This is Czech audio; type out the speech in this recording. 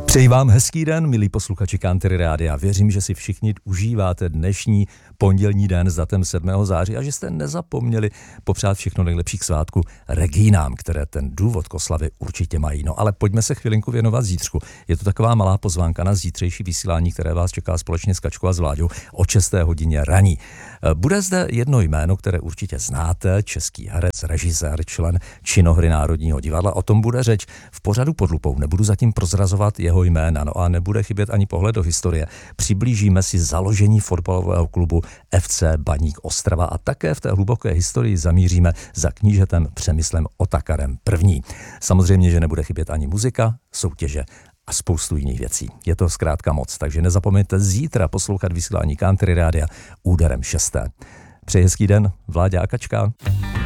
Přeji vám hezký den, milí posluchači Country Rádia. Věřím, že si všichni užíváte dnešní pondělní den s datem 7. září a že jste nezapomněli popřát všechno nejlepší k svátku Regínám, které ten důvod k oslavě určitě mají. No ale pojďme se chvilinku věnovat zítřku. Je to taková malá pozvánka na zítřejší vysílání, které vás čeká společně s Kačkou a s Vláďou o 6. hodině raní. Bude zde jedno jméno, které určitě znáte, český herec, režisér, člen činohry Národního divadla. O tom bude řeč v pořadu Pod lupou. Nebudu zatím prozrazovat jeho jména, no a nebude chybět ani pohled do historie. Přiblížíme si založení fotbalového klubu FC Baník Ostrava a také v té hluboké historii zamíříme za knížetem Přemyslem Otakarem I. Samozřejmě, že nebude chybět ani muzika, soutěže a spoustu jiných věcí. Je to zkrátka moc, takže nezapomeňte zítra poslouchat vysílání Country Rádia úderem 6. Přeji hezký den, Vláďa a Kačka.